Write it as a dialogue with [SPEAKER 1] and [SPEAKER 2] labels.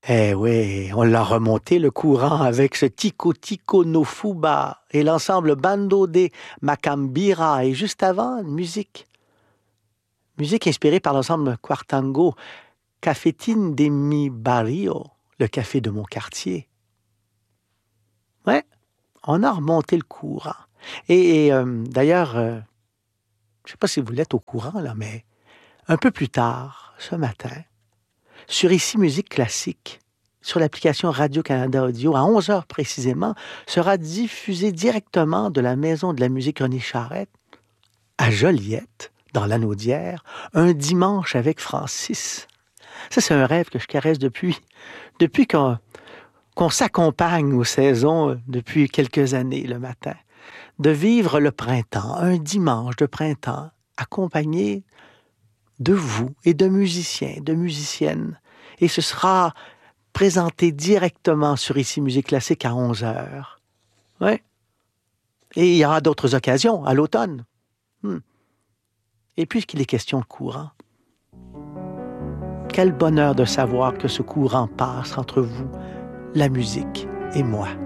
[SPEAKER 1] Eh oui, on l'a remonté le courant avec ce Tico Tico no Fuba et l'ensemble Bando de Macambira. Et juste avant, une musique inspirée par l'ensemble Quartango, Cafetin de mi Barrio, le café de mon quartier. Ouais, on a remonté le courant. D'ailleurs, je ne sais pas si vous l'êtes au courant, là, mais un peu plus tard, ce matin, sur Ici Musique Classique, sur l'application Radio-Canada Audio, à 11 heures précisément, sera diffusé directement de la Maison de la musique René Charrette à Joliette, dans l'Anaudière, un dimanche avec Francis. Ça, c'est un rêve que je caresse depuis qu'on s'accompagne aux saisons depuis quelques années le matin. De vivre le printemps, un dimanche de printemps, accompagné de vous et de musiciens, de musiciennes. Et ce sera présenté directement sur Ici Musique Classique à 11 heures. Ouais. Et il y aura d'autres occasions à l'automne. Et puisqu'il est question de courant, quel bonheur de savoir que ce courant passe entre vous, la musique et moi.